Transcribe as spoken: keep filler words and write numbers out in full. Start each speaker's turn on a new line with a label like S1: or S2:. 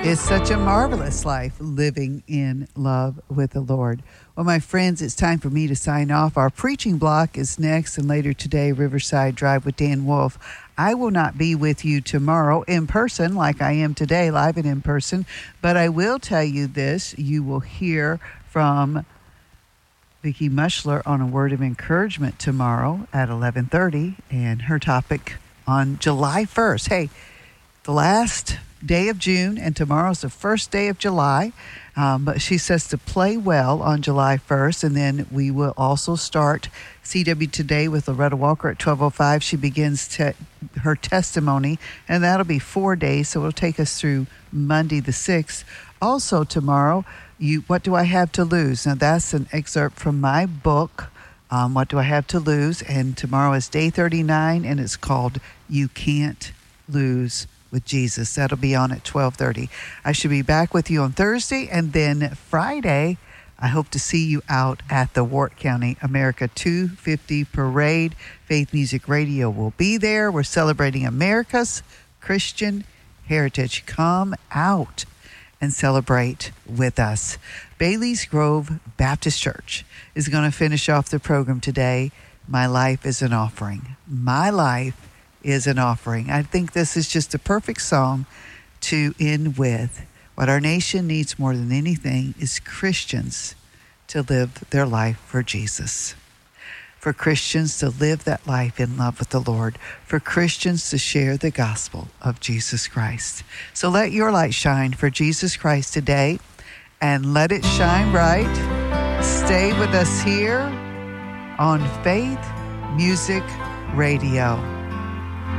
S1: It's such a marvelous life living in love with the Lord. Well, my friends, it's time for me to sign off. Our preaching block is next, and later today, Riverside Drive with Dan Wolf. I will not be with you tomorrow in person like I am today, live and in person, but I will tell you this. You will hear from Vicki Mushler on a word of encouragement tomorrow at eleven thirty, and her topic on July first. Hey, the last day of June, and tomorrow's the first day of July. Um, but she says to play well on July first, and then we will also start C W Today with Loretta Walker at twelve oh five. She begins te- her testimony, and that'll be four days, so it'll take us through Monday the sixth. Also tomorrow, you what do I have to lose? Now that's an excerpt from my book, um, What Do I Have to Lose? And tomorrow is day thirty-nine, and it's called You Can't Lose with Jesus. That'll be on at twelve thirty. I should be back with you on Thursday, and then Friday, I hope to see you out at the Wart County America two fifty Parade. Faith Music Radio will be there. We're celebrating America's Christian heritage. Come out and celebrate with us. Bailey's Grove Baptist Church is going to finish off the program today. My life is an offering. My life is an offering. I think this is just a perfect song to end with. What our nation needs more than anything is Christians to live their life for Jesus. For Christians to live that life in love with the Lord. For Christians to share the gospel of Jesus Christ. So let your light shine for Jesus Christ today, and let it shine bright. Stay with us here on Faith Music Radio.